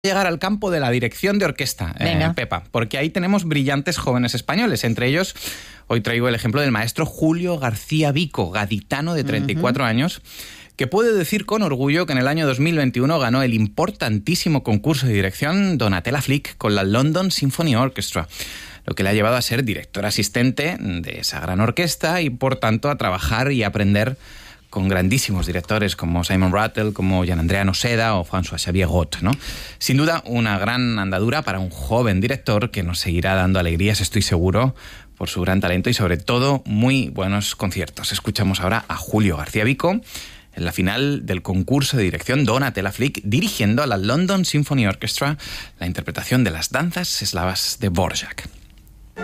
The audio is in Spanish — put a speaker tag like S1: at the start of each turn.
S1: llegar al campo de la dirección de orquesta, Pepa, porque ahí tenemos brillantes jóvenes españoles. Entre ellos, hoy traigo el ejemplo del maestro Julio García Vico, gaditano de 34 años, que puede decir con orgullo que en el año 2021 ganó el importantísimo concurso de dirección Donatella Flick con la London Symphony Orchestra, lo que le ha llevado a ser director asistente de esa gran orquesta y, por tanto, a trabajar y aprender con grandísimos directores como Simon Rattle, como Gianandrea Noseda o François-Xavier Roth, ¿no? Sin duda, una gran andadura para un joven director que nos seguirá dando alegrías, estoy seguro, por su gran talento y, sobre todo, muy buenos conciertos. Escuchamos ahora a Julio García Vico en la final del concurso de dirección Donatella Flick, dirigiendo a la London Symphony Orchestra la interpretación de las danzas eslavas de Dvorak.